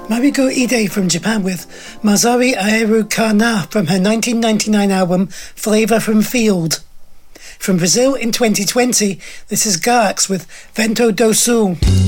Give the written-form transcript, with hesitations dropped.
Mariko Ide from Japan with Mazari Aeru Kana from her 1999 album Flavor from Field. From Brazil in 2020, this is Garx with Vento do Sul.